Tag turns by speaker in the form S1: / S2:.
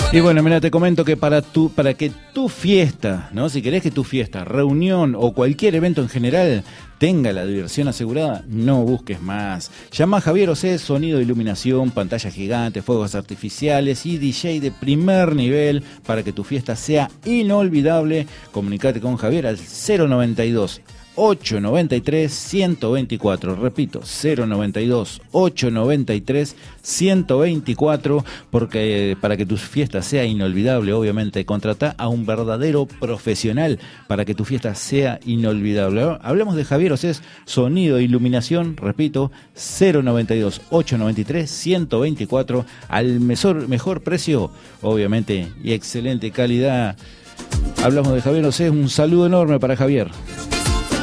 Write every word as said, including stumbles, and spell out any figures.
S1: Y bueno, mira, te comento que para tu, para que tu fiesta, ¿no? Si querés que tu fiesta, reunión o cualquier evento en general tenga la diversión asegurada, no busques más. Llama a Javier Osés, sonido, iluminación, pantalla gigante, fuegos artificiales y D J de primer nivel para que tu fiesta sea inolvidable. Comunicate con Javier al cero noventa y dos, ocho noventa y tres, ciento veinticuatro. Repito, cero noventa y dos, ocho noventa y tres, ciento veinticuatro, porque para que tu fiesta sea inolvidable, obviamente, contrata a un verdadero profesional para que tu fiesta sea inolvidable. Hablamos de Javier Osés, sonido e iluminación, repito, cero noventa y dos, ocho noventa y tres, ciento veinticuatro, al mejor, mejor precio, obviamente, y excelente calidad. Hablamos de Javier Osés, un saludo enorme para Javier.